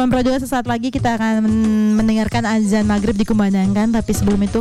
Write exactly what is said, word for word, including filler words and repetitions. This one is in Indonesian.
Sobat Pro juga sesaat lagi kita akan mendengarkan azan maghrib dikumandangkan. Tapi sebelum itu